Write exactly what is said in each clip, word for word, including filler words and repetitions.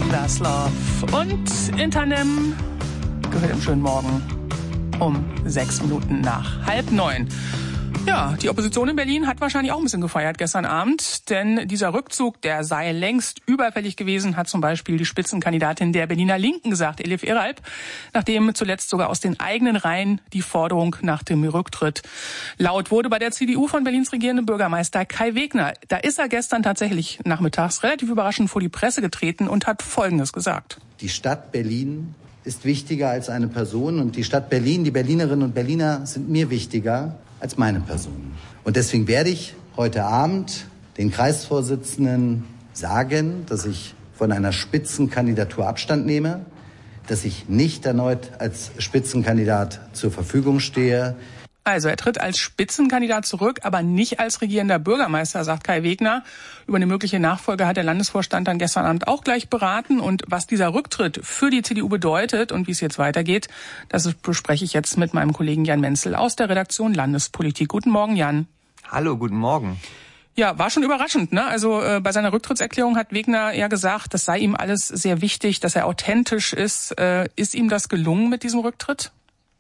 That's Love. Und Internem gehört im schönen Morgen um sechs Minuten nach halb neun. Ja, die Opposition in Berlin hat wahrscheinlich auch ein bisschen gefeiert gestern Abend, denn dieser Rückzug, der sei längst überfällig gewesen, hat zum Beispiel die Spitzenkandidatin der Berliner Linken gesagt, Elif Eralp, nachdem zuletzt sogar aus den eigenen Reihen die Forderung nach dem Rücktritt laut wurde bei der C D U von Berlins regierendem Bürgermeister Kai Wegner. Da ist er gestern tatsächlich nachmittags relativ überraschend vor die Presse getreten und hat Folgendes gesagt. Die Stadt Berlin ist wichtiger als eine Person und die Stadt Berlin, die Berlinerinnen und Berliner sind mir wichtiger als meine Person. Und deswegen werde ich heute Abend den Kreisvorsitzenden sagen, dass ich von einer Spitzenkandidatur Abstand nehme, dass ich nicht erneut als Spitzenkandidat zur Verfügung stehe. Also er tritt als Spitzenkandidat zurück, aber nicht als regierender Bürgermeister, sagt Kai Wegner. Über eine mögliche Nachfolge hat der Landesvorstand dann gestern Abend auch gleich beraten. Und was dieser Rücktritt für die C D U bedeutet und wie es jetzt weitergeht, das bespreche ich jetzt mit meinem Kollegen Jan Menzel aus der Redaktion Landespolitik. Guten Morgen, Jan. Hallo, guten Morgen. Ja, war schon überraschend, ne? Also äh, bei seiner Rücktrittserklärung hat Wegner ja gesagt, das sei ihm alles sehr wichtig, dass er authentisch ist. Äh, ist ihm das gelungen mit diesem Rücktritt?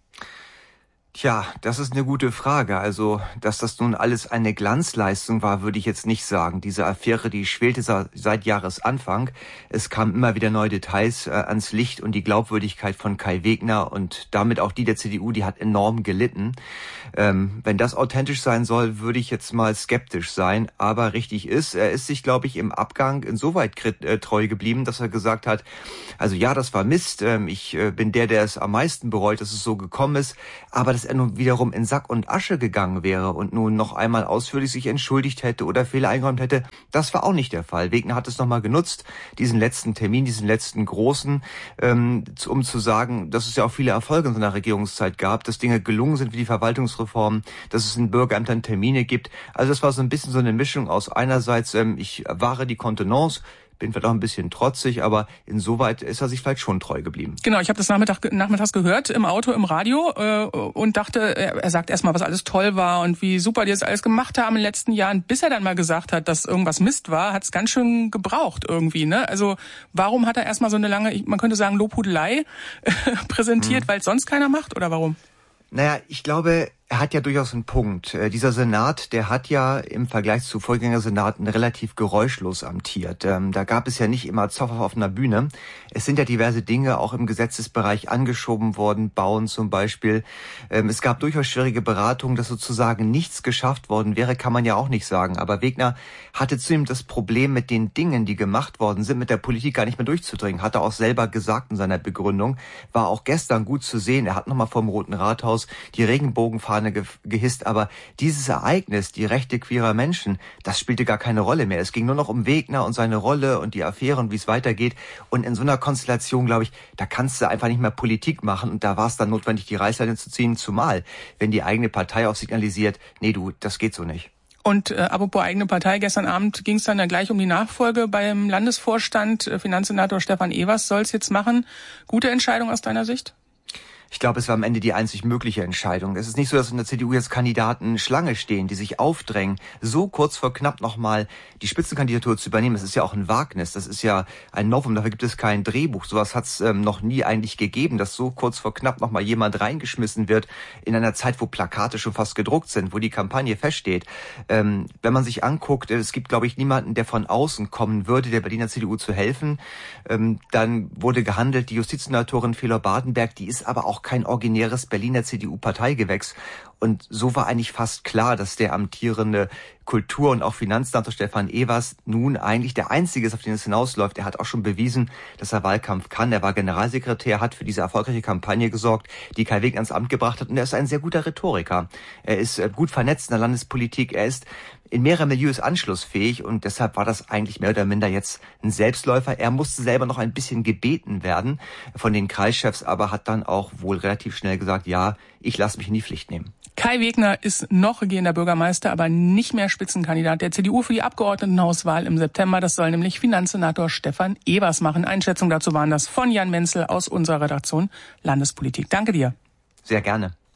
Tja, das ist eine gute Frage. Also, dass das nun alles eine Glanzleistung war, würde ich jetzt nicht sagen. Diese Affäre, die schwelte seit Jahresanfang. Es kamen immer wieder neue Details äh, ans Licht und die Glaubwürdigkeit von Kai Wegner und damit auch die der C D U, die hat enorm gelitten. Ähm, wenn das authentisch sein soll, würde ich jetzt mal skeptisch sein. Aber richtig ist, er ist sich, glaube ich, im Abgang insoweit äh, treu geblieben, dass er gesagt hat, also ja, das war Mist. Ähm, ich äh, bin der, der es am meisten bereut, dass es so gekommen ist. Aber das er nun wiederum in Sack und Asche gegangen wäre und nun noch einmal ausführlich sich entschuldigt hätte oder Fehler eingeräumt hätte, das war auch nicht der Fall. Wegner hat es nochmal genutzt, diesen letzten Termin, diesen letzten großen, ähm, um zu sagen, dass es ja auch viele Erfolge in seiner Regierungszeit gab, dass Dinge gelungen sind wie die Verwaltungsreform, dass es in Bürgerämtern Termine gibt. Also das war so ein bisschen so eine Mischung aus einerseits, ähm, ich wahre die Kontenance, bin vielleicht auch ein bisschen trotzig, aber insoweit ist er sich vielleicht schon treu geblieben. Genau, ich habe das Nachmittag, nachmittags gehört im Auto, im Radio äh, und dachte, er, er sagt erstmal, was alles toll war und wie super die das alles gemacht haben in den letzten Jahren. Bis er dann mal gesagt hat, dass irgendwas Mist war, hat es ganz schön gebraucht irgendwie. Ne? Also warum hat er erstmal so eine lange, man könnte sagen, Lobhudelei äh, präsentiert, hm. weil es sonst keiner macht oder warum? Naja, ich glaube, er hat ja durchaus einen Punkt. Äh, dieser Senat, der hat ja im Vergleich zu Vorgängersenaten relativ geräuschlos amtiert. Ähm, da gab es ja nicht immer Zoff auf offener Bühne. Es sind ja diverse Dinge auch im Gesetzesbereich angeschoben worden, Bauen zum Beispiel. Ähm, es gab durchaus schwierige Beratungen, dass sozusagen nichts geschafft worden wäre, kann man ja auch nicht sagen. Aber Wegner hatte zudem das Problem mit den Dingen, die gemacht worden sind, mit der Politik gar nicht mehr durchzudringen. Hat er auch selber gesagt in seiner Begründung. War auch gestern gut zu sehen. Er hat nochmal vor dem Roten Rathaus die Regenbogenfahne gehisst, aber dieses Ereignis, die Rechte queerer Menschen, das spielte gar keine Rolle mehr. Es ging nur noch um Wegner und seine Rolle und die Affäre und wie es weitergeht. Und in so einer Konstellation, glaube ich, da kannst du einfach nicht mehr Politik machen und da war es dann notwendig, die Reißleine zu ziehen, zumal, wenn die eigene Partei auch signalisiert, nee du, das geht so nicht. Und äh, apropos eigene Partei, gestern Abend ging es dann ja gleich um die Nachfolge beim Landesvorstand. Finanzsenator Stefan Evers soll es jetzt machen. Gute Entscheidung aus deiner Sicht? Ich glaube, es war am Ende die einzig mögliche Entscheidung. Es ist nicht so, dass in der C D U jetzt Kandidaten Schlange stehen, die sich aufdrängen, so kurz vor knapp nochmal die Spitzenkandidatur zu übernehmen. Das ist ja auch ein Wagnis, das ist ja ein Novum, dafür gibt es kein Drehbuch. Sowas hat es ähm, noch nie eigentlich gegeben, dass so kurz vor knapp nochmal jemand reingeschmissen wird in einer Zeit, wo Plakate schon fast gedruckt sind, wo die Kampagne feststeht. Ähm, wenn man sich anguckt, es gibt, glaube ich, niemanden, der von außen kommen würde, der Berliner C D U zu helfen. Ähm, dann wurde gehandelt, die Justizsenatorin Felor Badenberg, die ist aber auch kein originäres Berliner C D U-Parteigewächs. Und so war eigentlich fast klar, dass der amtierende Kultur- und auch Finanzsenator Stefan Evers nun eigentlich der Einzige ist, auf den es hinausläuft. Er hat auch schon bewiesen, dass er Wahlkampf kann. Er war Generalsekretär, hat für diese erfolgreiche Kampagne gesorgt, die Kai Wegner ans Amt gebracht hat. Und er ist ein sehr guter Rhetoriker. Er ist gut vernetzt in der Landespolitik. Er ist in mehreren Milieus anschlussfähig und deshalb war das eigentlich mehr oder minder jetzt ein Selbstläufer. Er musste selber noch ein bisschen gebeten werden von den Kreischefs, aber hat dann auch wohl relativ schnell gesagt, ja, ich lasse mich in die Pflicht nehmen. Kai Wegner ist noch regierender Bürgermeister, aber nicht mehr Spitzenkandidat der C D U für die Abgeordnetenhauswahl im September. Das soll nämlich Finanzsenator Stefan Evers machen. Einschätzungen dazu waren das von Jan Menzel aus unserer Redaktion Landespolitik. Danke dir. Sehr gerne.